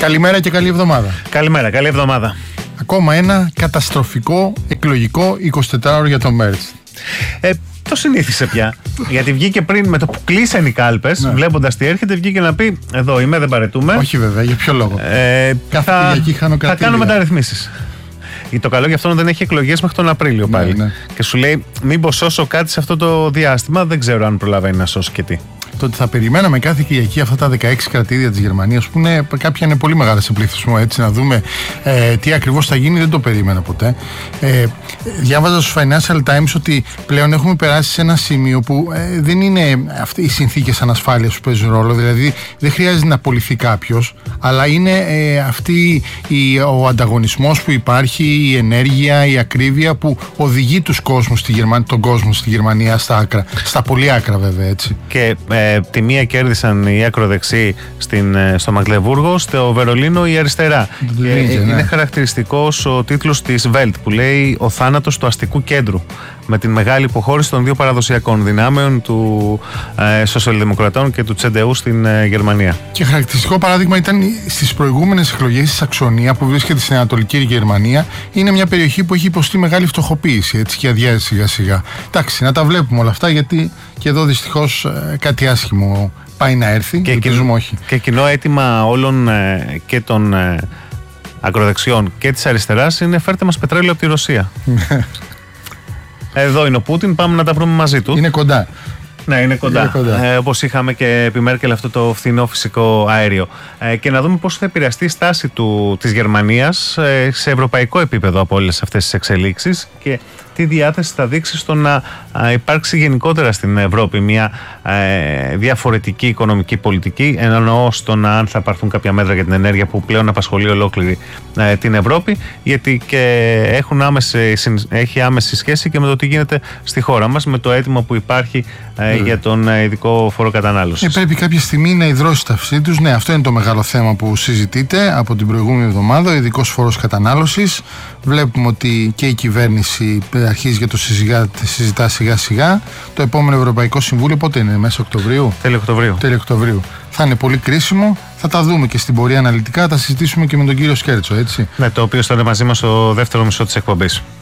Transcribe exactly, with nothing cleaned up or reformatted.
Καλημέρα και καλή εβδομάδα. Καλημέρα, καλή εβδομάδα. Ακόμα ένα καταστροφικό εκλογικό εικοσιτετράωρο για το Μέρτς. Ε, το συνήθισε πια. Γιατί βγήκε πριν με το που κλείσαν οι κάλπες, ναι. Βλέποντας τι έρχεται, βγήκε να πει: εδώ είμαι, δεν παρετούμε. Όχι, βέβαια, για ποιο λόγο. Ε, Κάθε θα, Κυριακή χάνω θα κάνω μεταρρυθμίσεις. Το καλό για αυτόν δεν έχει εκλογές μέχρι τον Απρίλιο πάλι. Ναι, ναι. Και σου λέει: μήπως σώσω κάτι σε αυτό το διάστημα, δεν ξέρω αν προλαβαίνει να σώσει και τι. Το ότι θα περιμέναμε κάθε Κυριακή αυτά τα δεκαέξι κρατήδια της Γερμανίας, που είναι, κάποια είναι πολύ μεγάλα σε πληθυσμό, έτσι, να δούμε ε, τι ακριβώς θα γίνει, δεν το περίμενα ποτέ. Ε, διάβαζα στο Financial Times ότι πλέον έχουμε περάσει σε ένα σημείο που ε, δεν είναι αυτοί οι συνθήκες ανασφάλειας που παίζουν ρόλο, δηλαδή δεν χρειάζεται να απολυθεί κάποιος, αλλά είναι ε, αυτή η, ο ανταγωνισμός που υπάρχει, η ενέργεια, η ακρίβεια που οδηγεί τους κόσμους στη Γερμανία, τον κόσμο στη Γερμανία στα άκρα, στα πολύ άκρα βέβαια, έτσι. Και ε, τη μία κέρδισαν οι ακροδεξιοί στην, στο Μαγκλεβούργο, στο Βερολίνο η αριστερά. Και Λίζε, είναι ναι. χαρακτηριστικός ο τίτλος της Welt που λέει «Ο θάνατος του αστικού κέντρου», με την μεγάλη υποχώρηση των δύο παραδοσιακών δυνάμεων, του ε, Σοσιαλδημοκρατών και του Τσεντεού στην ε, Γερμανία. Και χαρακτηριστικό παράδειγμα ήταν στις προηγούμενες εκλογές στη Σαξονία, που βρίσκεται στην Ανατολική Γερμανία. Είναι μια περιοχή που έχει υποστεί μεγάλη φτωχοποίηση, έτσι, και αδειάζει σιγά σιγά. Εντάξει, να τα βλέπουμε όλα αυτά, γιατί και εδώ δυστυχώς ε, κάτι άσχημο πάει να έρθει. Και, κοινό, όχι. και κοινό αίτημα όλων ε, και των ε, ακροδεξιών και της αριστεράς είναι: φέρτε μας πετρέλαιο από τη Ρωσία. Εδώ είναι ο Πούτιν, πάμε να τα βρούμε μαζί του. Είναι κοντά. Ναι, είναι κοντά. Είναι κοντά. Ε, όπως είχαμε και επί Μέρκελ αυτό το φθηνό φυσικό αέριο. Ε, και να δούμε πώς θα επηρεαστεί η στάση του, της Γερμανίας ε, σε ευρωπαϊκό επίπεδο από όλες αυτές τις εξελίξεις και τι διάθεση θα δείξει στο να α, υπάρξει γενικότερα στην Ευρώπη μια ε, διαφορετική οικονομική πολιτική, εννοώ στο να αν θα πάρθουν κάποια μέτρα για την ενέργεια που πλέον απασχολεί ολόκληρη ε, την Ευρώπη, γιατί και έχουν άμεση, έχει άμεση σχέση και με το τι γίνεται στη χώρα μας, με το αίτημα που υπάρχει ε, mm. για τον ειδικό φόρο κατανάλωσης. Ε, πρέπει κάποια στιγμή να ιδρώσει τα αυσή τους. Ναι, αυτό είναι το μεγάλο θέμα που συζητείται από την προηγούμενη εβδομάδα, ο ειδικός φόρος κατανάλωσης. Βλέπουμε ότι και η κυβέρνηση αρχίζει και το συζητά, συζητά σιγά σιγά. Το επόμενο Ευρωπαϊκό Συμβούλιο πότε είναι, μέσα Οκτωβρίου? Τέλη Οκτωβρίου. Τέλη Οκτωβρίου. Θα είναι πολύ κρίσιμο. Θα τα δούμε και στην πορεία αναλυτικά. Θα συζητήσουμε και με τον κύριο Σκέρτσο, έτσι. Ναι, το οποίο θα είναι μαζί μας στο δεύτερο μισό της εκπομπής.